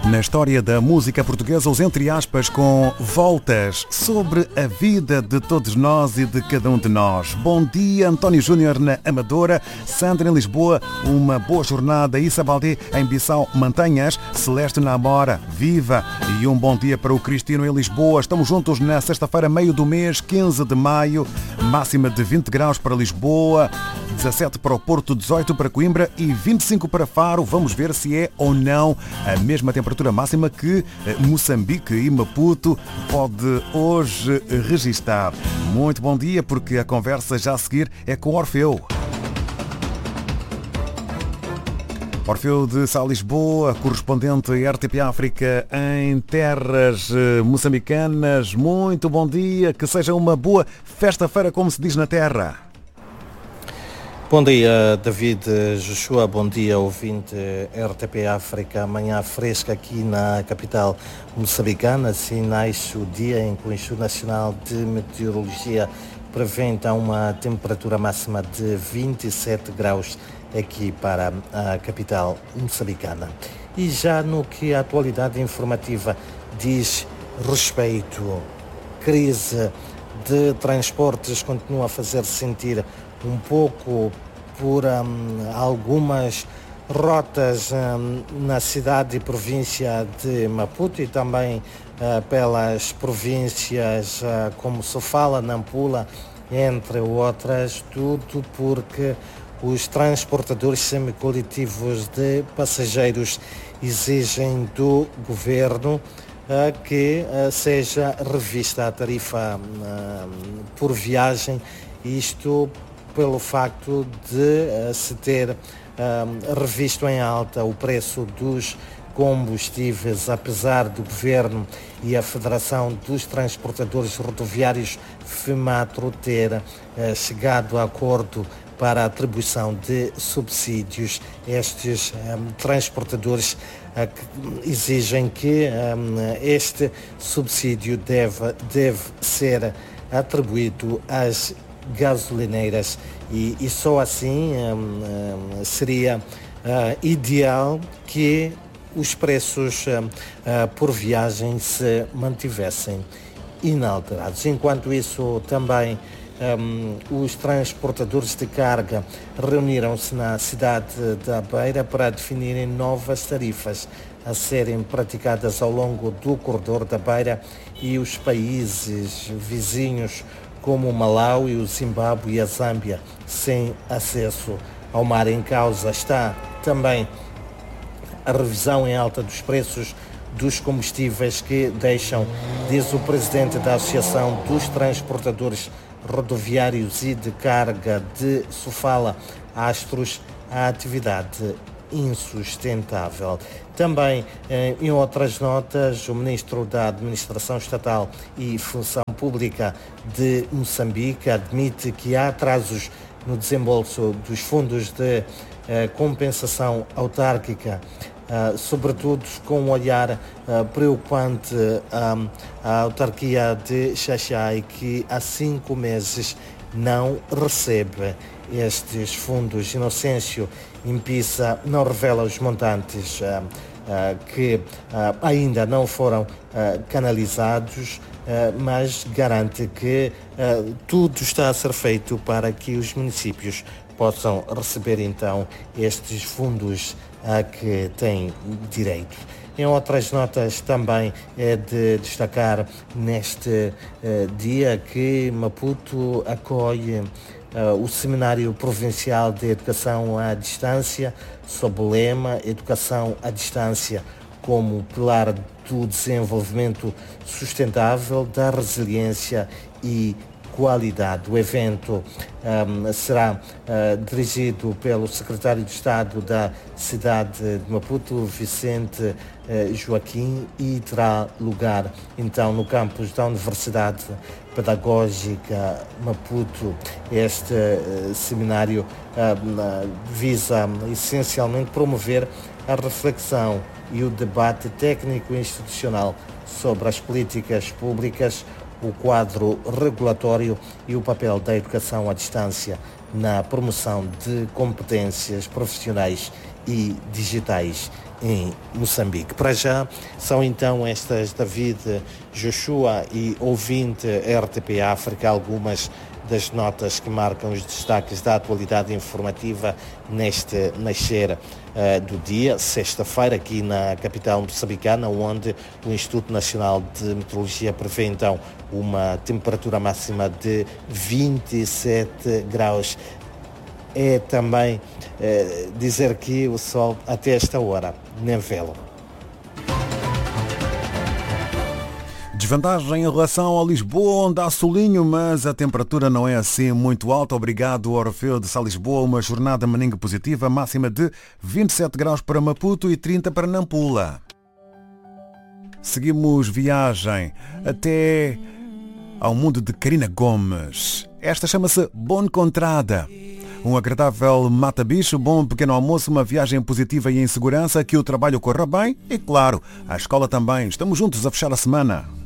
Na história da música portuguesa, os entre aspas com voltas sobre a vida de todos nós e de cada um de nós. Bom dia, António Júnior na Amadora, Sandra em Lisboa, uma boa jornada, Issa Baldé em Bissau, mantenhas, Celeste na Amora, viva, e um bom dia para o Cristino em Lisboa. Estamos juntos na sexta-feira, meio do mês, 15 de maio, máxima de 20 graus para Lisboa, 17 para o Porto, 18 para Coimbra e 25 para Faro. Vamos ver se é ou não a mesma temperatura máxima que Moçambique e Maputo pode hoje registar. Muito bom dia, porque a conversa já a seguir é com Orfeu. Orfeu de Sá Lisboa, correspondente RTP África em terras moçambicanas. Muito bom dia, que seja uma boa festa-feira, como se diz na terra. Bom dia, David Joshua, bom dia, ouvinte RTP África. Amanhã fresca aqui na capital moçambicana, sinais o dia em que o Instituto Nacional de Meteorologia prevê então uma temperatura máxima de 27 graus aqui para a capital moçambicana. E já no que a atualidade informativa diz respeito, crise de transportes continua a fazer-se sentir um pouco por algumas rotas na cidade e província de Maputo e também pelas províncias como Sofala, Nampula, entre outras, tudo porque os transportadores semicoletivos de passageiros exigem do governo que seja revista a tarifa por viagem, isto pelo facto de se ter revisto em alta o preço dos combustíveis, apesar do Governo e a Federação dos Transportadores Rodoviários, FEMATRO, ter chegado a acordo para a atribuição de subsídios. Estes transportadores exigem que este subsídio deve ser atribuído às gasolineiras e só assim seria ideal que os preços por viagem se mantivessem inalterados. Enquanto isso, também os transportadores de carga reuniram-se na cidade da Beira para definirem novas tarifas a serem praticadas ao longo do corredor da Beira e os países vizinhos como o Malau e o Zimbábue e a Zâmbia, sem acesso ao mar. Em causa está também a revisão em alta dos preços dos combustíveis que deixam, diz o presidente da Associação dos Transportadores Rodoviários e de Carga de Sofala, Astros, a atividade insustentável. Também, em outras notas, o Ministro da Administração Estatal e Função Pública de Moçambique admite que há atrasos no desembolso dos fundos de compensação autárquica, sobretudo com um olhar preocupante à autarquia de Xaxai, que há 5 meses não recebe estes fundos. Inocêncio Impissa não revela os montantes que ainda não foram canalizados, mas garante que tudo está a ser feito para que os municípios possam receber então estes fundos a que têm direito. Em outras notas também é de destacar neste dia que Maputo acolhe o Seminário Provincial de Educação à Distância, sob o lema Educação à Distância como pilar do desenvolvimento sustentável, da resiliência e qualidade. O evento será dirigido pelo secretário de Estado da cidade de Maputo, Vicente Joaquim, e terá lugar então no campus da Universidade Pedagógica Maputo. Este seminário visa essencialmente promover a reflexão e o debate técnico e institucional sobre as políticas públicas, o quadro regulatório e o papel da educação à distância na promoção de competências profissionais e digitais em Moçambique. Para já, são então estas, David, Joshua e ouvinte RTP África, algumas das notas que marcam os destaques da atualidade informativa neste nascer do dia, sexta-feira, aqui na capital moçambicana, onde o Instituto Nacional de Meteorologia prevê então uma temperatura máxima de 27 graus. É também dizer que o sol até esta hora nem vê-lo. Desvantagem em relação a Lisboa, onde há solinho, mas a temperatura não é assim muito alta. Obrigado, Orfeu de Sá Lisboa. Uma jornada maninga positiva, máxima de 27 graus para Maputo e 30 para Nampula. Seguimos viagem até ao mundo de Karina Gomes. Esta chama-se Bon Contrada. Um agradável mata-bicho, bom pequeno almoço, uma viagem positiva e em segurança, que o trabalho corra bem e, claro, a escola também. Estamos juntos a fechar a semana.